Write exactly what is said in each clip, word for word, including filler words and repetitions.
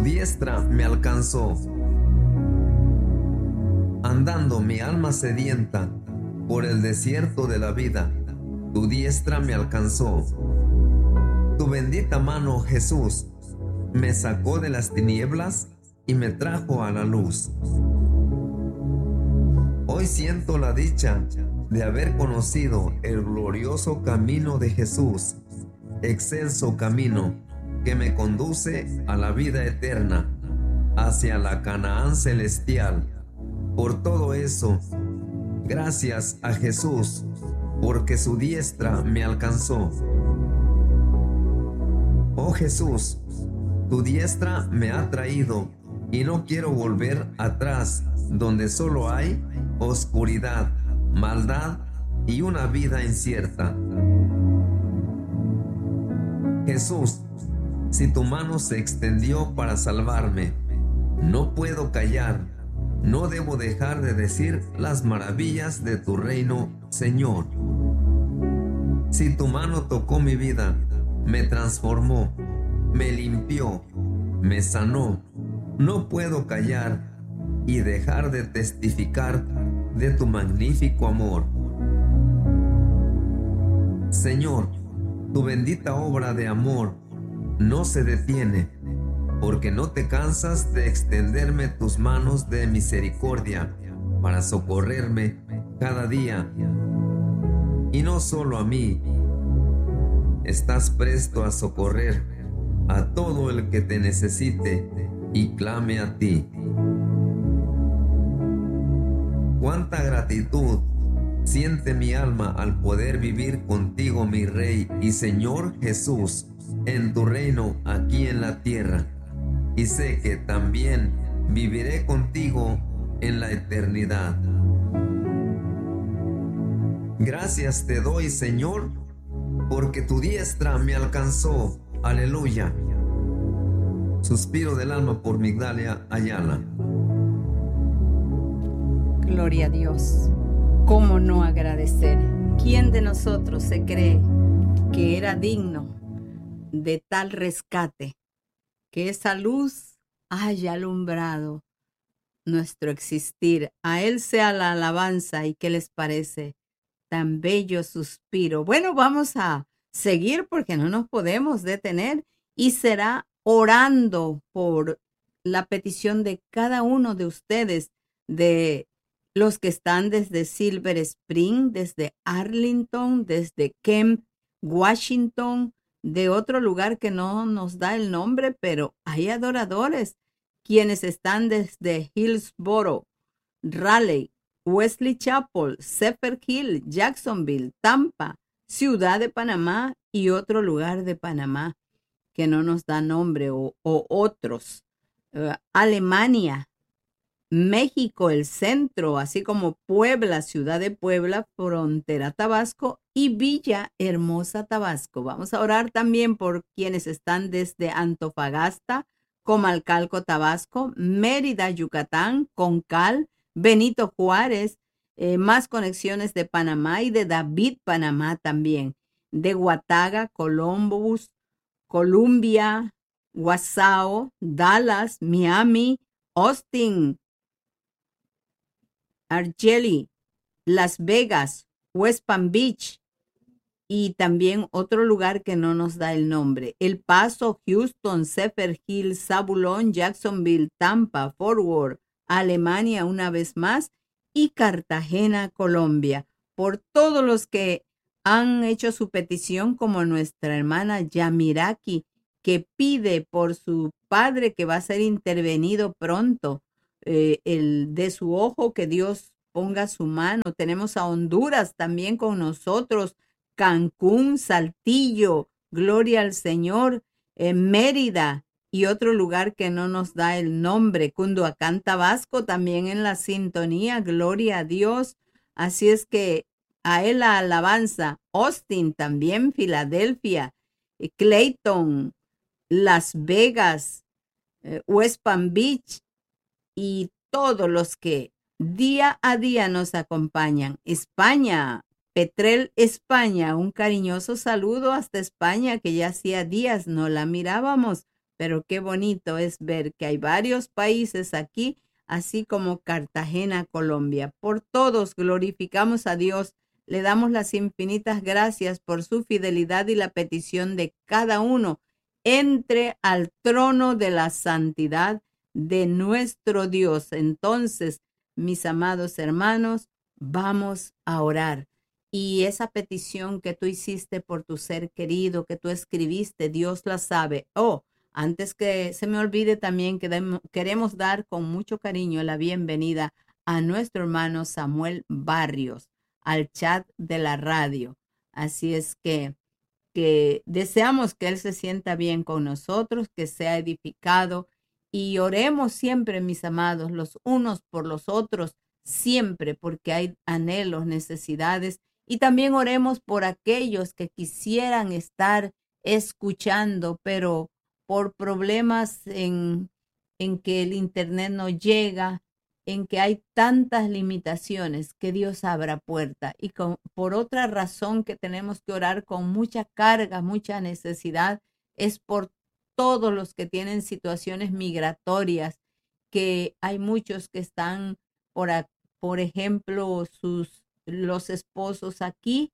diestra me alcanzó. Andando mi alma sedienta por el desierto de la vida, tu diestra me alcanzó. Tu bendita mano, Jesús, me sacó de las tinieblas y me trajo a la luz. Hoy siento la dicha de haber conocido el glorioso camino de Jesús, excelso camino que me conduce a la vida eterna, hacia la Canaán celestial. Por todo eso, gracias a Jesús, porque su diestra me alcanzó. Oh Jesús, tu diestra me ha traído y no quiero volver atrás, donde solo hay oscuridad, maldad y una vida incierta. Jesús, si tu mano se extendió para salvarme, no puedo callar, no debo dejar de decir las maravillas de tu reino, Señor. Si tu mano tocó mi vida, me transformó, me limpió, me sanó, no puedo callar y dejar de testificar de tu magnífico amor. Señor, tu bendita obra de amor no se detiene, porque no te cansas de extenderme tus manos de misericordia para socorrerme cada día. Y no solo a mí, estás presto a socorrer a todo el que te necesite y clame a ti. Cuánta gratitud siente mi alma al poder vivir contigo, mi Rey y Señor Jesús, en tu reino aquí en la tierra. Y sé que también viviré contigo en la eternidad. Gracias te doy, Señor, porque tu diestra me alcanzó. Aleluya. Suspiro del alma por Migdalia Ayala. Gloria a Dios. ¿Cómo no agradecer? ¿Quién de nosotros se cree que era digno de tal rescate? Que esa luz haya alumbrado nuestro existir. A Él sea la alabanza. ¿Y qué les parece? Tan bello suspiro. Bueno, vamos a seguir porque no nos podemos detener y será orando por la petición de cada uno de ustedes, de los que están desde Silver Spring, desde Arlington, desde Kemp, Washington, de otro lugar que no nos da el nombre, pero hay adoradores, quienes están desde Hillsboro, Raleigh, Wesley Chapel, Zephyr Hill, Jacksonville, Tampa, Ciudad de Panamá y otro lugar de Panamá que no nos da nombre, o, o otros, uh, Alemania, México, el centro, así como Puebla, ciudad de Puebla, frontera Tabasco y Villa Hermosa, Tabasco. Vamos a orar también por quienes están desde Antofagasta, Comalcalco, Tabasco, Mérida, Yucatán, Concal, Benito Juárez, eh, más conexiones de Panamá y de David, Panamá también, de Guataga, Columbus, Columbia, Wasao, Dallas, Miami, Austin, Argeli, Las Vegas, West Palm Beach y también otro lugar que no nos da el nombre. El Paso, Houston, Zephyr Hill, Zabulón, Jacksonville, Tampa, Fort Worth, Alemania una vez más y Cartagena, Colombia. Por todos los que han hecho su petición, como nuestra hermana Yamiraki, que pide por su padre que va a ser intervenido pronto, eh, el de su ojo, que Dios ponga su mano. Tenemos a Honduras también con nosotros, Cancún, Saltillo, gloria al Señor, eh, Mérida y otro lugar que no nos da el nombre, Cunduacán, Tabasco, también en la sintonía, gloria a Dios. Así es que a Él la alabanza. Austin también, Filadelfia, eh, Clayton, Las Vegas, eh, West Palm Beach y todos los que día a día nos acompañan. España, Petrel, España, un cariñoso saludo hasta España, que ya hacía días no la mirábamos. Pero qué bonito es ver que hay varios países aquí, así como Cartagena, Colombia. Por todos glorificamos a Dios. Le damos las infinitas gracias por su fidelidad y la petición de cada uno. Entre al trono de la santidad de nuestro Dios. Entonces, mis amados hermanos, vamos a orar. Y esa petición que tú hiciste por tu ser querido, que tú escribiste, Dios la sabe. Oh, antes que se me olvide también que queremos dar con mucho cariño la bienvenida a nuestro hermano Samuel Barrios al chat de la radio. Así es que, que deseamos que él se sienta bien con nosotros, que sea edificado y oremos siempre, mis amados, los unos por los otros, siempre, porque hay anhelos, necesidades, y también oremos por aquellos que quisieran estar escuchando, pero por problemas en, en que el internet no llega, en que hay tantas limitaciones, que Dios abra puerta. Y con, por otra razón que tenemos que orar con mucha carga, mucha necesidad, es por todos los que tienen situaciones migratorias, que hay muchos que están, por, por ejemplo, sus, los esposos aquí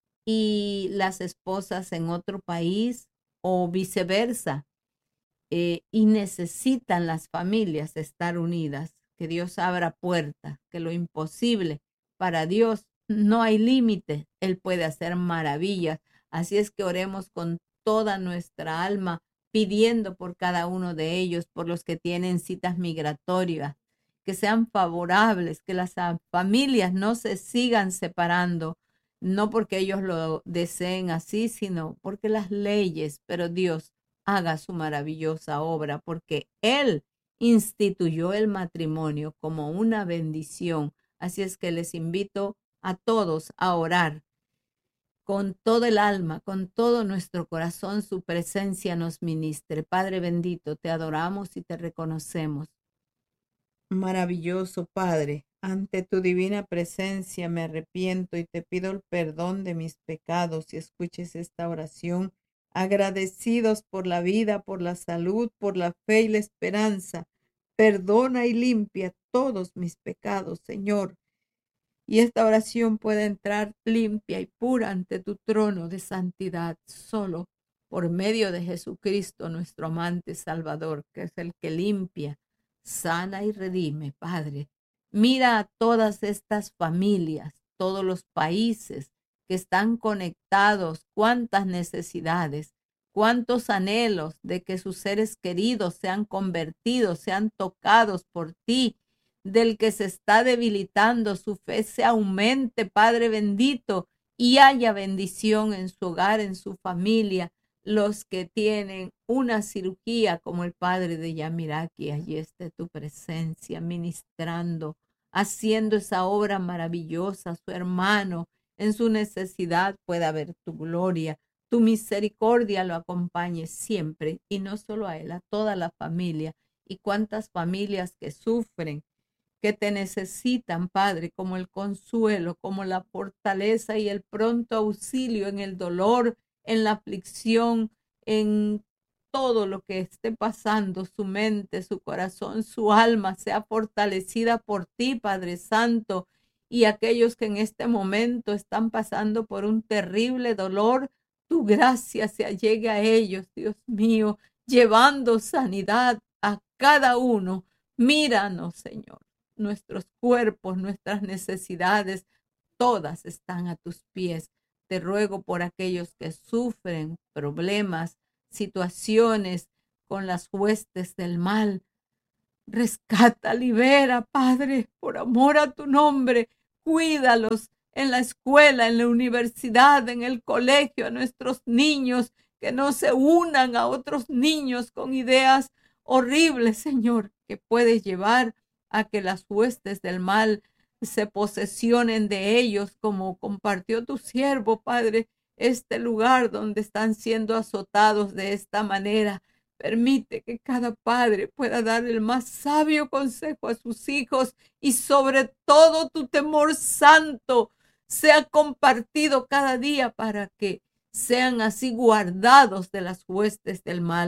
y las esposas en otro país o viceversa, eh, y necesitan las familias estar unidas. Que Dios abra puerta, que lo imposible para Dios no hay límite. Él puede hacer maravillas. Así es que oremos con toda nuestra alma, pidiendo por cada uno de ellos, por los que tienen citas migratorias, que sean favorables, que las familias no se sigan separando, no porque ellos lo deseen así, sino porque las leyes, pero Dios haga su maravillosa obra, porque Él instituyó el matrimonio como una bendición. Así es que les invito a todos a orar con todo el alma, con todo nuestro corazón. Su presencia nos ministre. Padre bendito, te adoramos y te reconocemos. Maravilloso Padre, ante tu divina presencia me arrepiento y te pido el perdón de mis pecados. Y escuches esta oración, agradecidos por la vida, por la salud, por la fe y la esperanza. Perdona y limpia todos mis pecados, Señor. Y esta oración puede entrar limpia y pura ante tu trono de santidad, solo por medio de Jesucristo, nuestro amante Salvador, que es el que limpia, sana y redime. Padre, mira a todas estas familias, todos los países que están conectados, cuántas necesidades, cuántos anhelos de que sus seres queridos sean convertidos, sean tocados por ti, del que se está debilitando, su fe se aumente, Padre bendito, y haya bendición en su hogar, en su familia. Los que tienen una cirugía, como el padre de Yamiraki, allí esté tu presencia ministrando, haciendo esa obra maravillosa. Su hermano en su necesidad pueda ver tu gloria, tu misericordia lo acompañe siempre, y no solo a él, a toda la familia. Y cuántas familias que sufren, que te necesitan, Padre, como el consuelo, como la fortaleza y el pronto auxilio en el dolor, en la aflicción, en todo lo que esté pasando, su mente, su corazón, su alma sea fortalecida por ti, Padre Santo. Y aquellos que en este momento están pasando por un terrible dolor, tu gracia se allegue a ellos, Dios mío, llevando sanidad a cada uno. Míranos, Señor. Nuestros cuerpos, nuestras necesidades, todas están a tus pies. Te ruego por aquellos que sufren problemas, situaciones con las huestes del mal. Rescata, libera, Padre, por amor a tu nombre. Cuídalos en la escuela, en la universidad, en el colegio, a nuestros niños, que no se unan a otros niños con ideas horribles, Señor, que puedes llevar a que las huestes del mal se posesionen de ellos, como compartió tu siervo, Padre, este lugar donde están siendo azotados de esta manera. Permite que cada padre pueda dar el más sabio consejo a sus hijos, y sobre todo tu temor santo sea compartido cada día para que sean así guardados de las huestes del mal.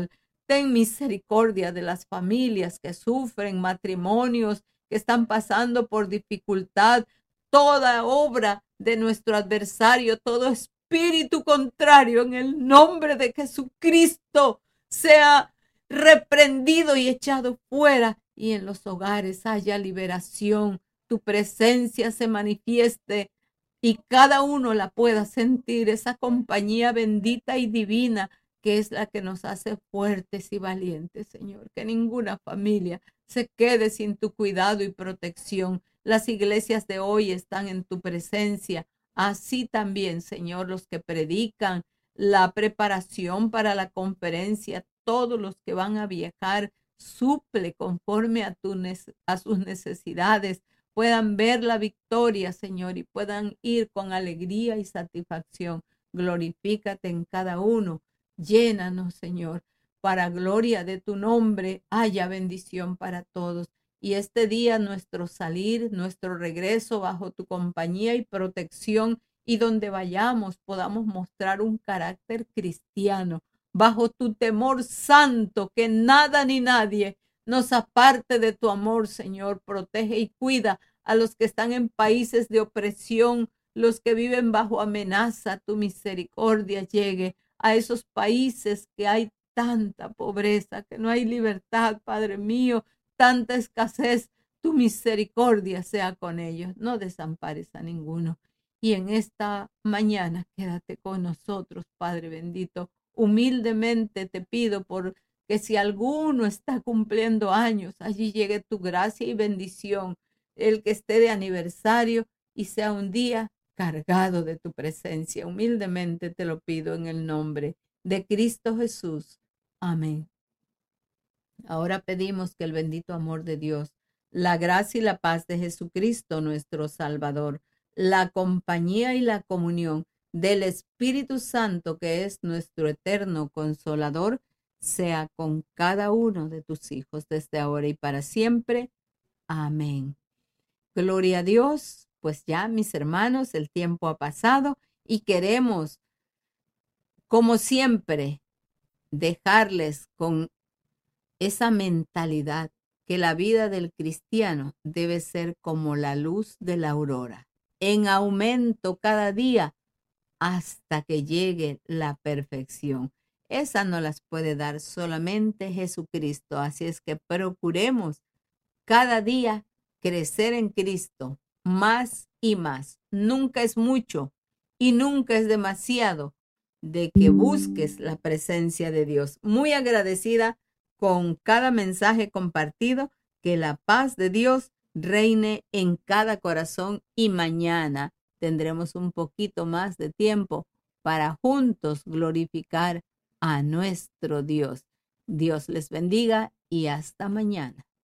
Ten misericordia de las familias que sufren, matrimonios que están pasando por dificultad, toda obra de nuestro adversario, todo espíritu contrario en el nombre de Jesucristo sea reprendido y echado fuera, y en los hogares haya liberación, tu presencia se manifieste y cada uno la pueda sentir, esa compañía bendita y divina que es la que nos hace fuertes y valientes, Señor. Que ninguna familia se quede sin tu cuidado y protección. Las iglesias de hoy están en tu presencia. Así también, Señor, los que predican, la preparación para la conferencia, todos los que van a viajar, suple conforme a, tu, a sus necesidades, puedan ver la victoria, Señor, y puedan ir con alegría y satisfacción. Glorifícate en cada uno. Llénanos, Señor, para gloria de tu nombre, haya bendición para todos. Y este día nuestro salir, nuestro regreso bajo tu compañía y protección, y donde vayamos podamos mostrar un carácter cristiano, bajo tu temor santo, que nada ni nadie nos aparte de tu amor, Señor. Protege y cuida a los que están en países de opresión, los que viven bajo amenaza. Tu misericordia llegue a esos países que hay tanta pobreza, que no hay libertad, Padre mío, tanta escasez. Tu misericordia sea con ellos, no desampares a ninguno. Y en esta mañana quédate con nosotros, Padre bendito. Humildemente te pido por que si alguno está cumpliendo años, allí llegue tu gracia y bendición. El que esté de aniversario y sea un día cargado de tu presencia. Humildemente te lo pido en el nombre de Cristo Jesús. Amén. Ahora pedimos que el bendito amor de Dios, la gracia y la paz de Jesucristo, nuestro Salvador, la compañía y la comunión del Espíritu Santo, que es nuestro eterno consolador, sea con cada uno de tus hijos desde ahora y para siempre. Amén. Gloria a Dios. Pues ya, mis hermanos, el tiempo ha pasado y queremos, como siempre, dejarles con esa mentalidad que la vida del cristiano debe ser como la luz de la aurora, en aumento cada día hasta que llegue la perfección. Esa no las puede dar solamente Jesucristo. Así es que procuremos cada día crecer en Cristo más y más. Nunca es mucho y nunca es demasiado de que busques la presencia de Dios. Muy agradecida con cada mensaje compartido. Que la paz de Dios reine en cada corazón, y mañana tendremos un poquito más de tiempo para juntos glorificar a nuestro Dios. Dios les bendiga y hasta mañana.